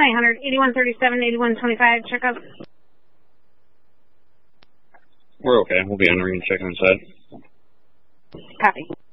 1-800, 8137, 8125, check out. We're okay. We'll be entering and checking inside. Copy.